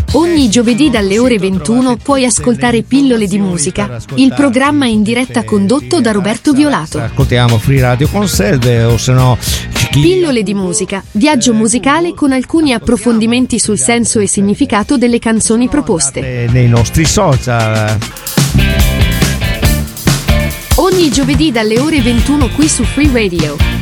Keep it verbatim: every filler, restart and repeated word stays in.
Ogni giovedì dalle ore ventuno puoi ascoltare Pillole di musica, il programma in diretta condotto da Roberto Violato. Ascoltiamo Free Radio Conselve o se no Pillole di musica, viaggio musicale con alcuni approfondimenti sul senso e significato delle canzoni proposte. Nei nostri social. Ogni giovedì dalle ore ventuno qui su Free Radio.